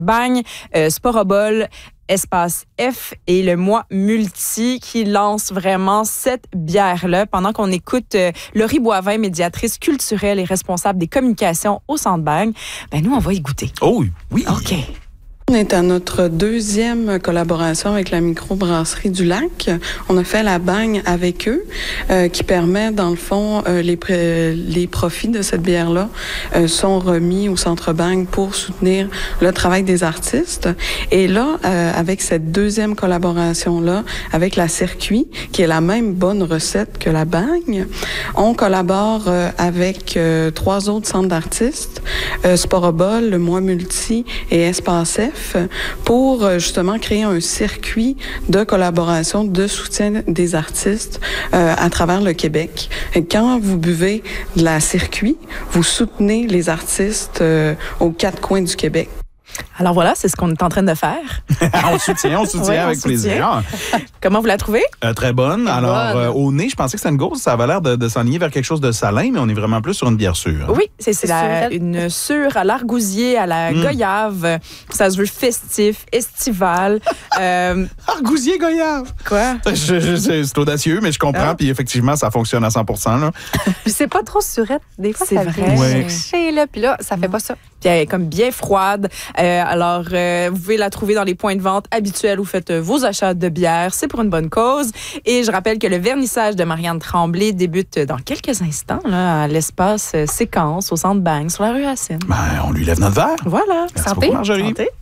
Bagne, Sporobol, Espace F et le mois Multi qui lance vraiment cette bière-là. Pendant qu'on écoute Laurie Boivin, médiatrice culturelle et responsable des communications au Centre Bagne, ben nous, on va y goûter. Oh oui! OK. On est à notre deuxième collaboration avec la microbrasserie du Lac. On a fait la bagne avec eux, qui permet, dans le fond, les profits de cette bière-là sont remis au Centre Bagne pour soutenir le travail des artistes. Et là, avec cette deuxième collaboration-là, avec la Circuit, qui est la même bonne recette que la bagne, on collabore avec 3 autres centres d'artistes, Sporobol, le Mois Multi et Espace F, pour justement créer un circuit de collaboration, de soutien des artistes à travers le Québec. Et quand vous buvez de la Circuit, vous soutenez les artistes aux 4 coins du Québec. Alors voilà, c'est ce qu'on est en train de faire. on soutient Ouais, avec plaisir. Comment vous la trouvez? Très bonne. Alors, au nez, je pensais que c'était une gauze. Ça avait l'air de s'enligner vers quelque chose de salin, mais on est vraiment plus sur une bière sûre. Oui, c'est une sûre à l'argousier, à la goyave. Ça se veut festif, estival. Argousier goyave! Quoi? C'est audacieux, mais je comprends. Puis effectivement, ça fonctionne à 100%. Là. Puis c'est pas trop surette. Des fois, C'est ça vrai. vient chercher, là. Puis là, ça fait pas ça. Puis elle est comme bien froide. Alors, vous pouvez la trouver dans les points de vente habituels où vous faites vos achats de bière. C'est pour une bonne cause. Et je rappelle que le vernissage de Marianne Tremblay débute dans quelques instants là, à l'espace Séquence au Centre Bagne, sur la rue Racine. Ben, on lui lève notre verre. Voilà. Merci Santé. beaucoup, Marjorie. Santé.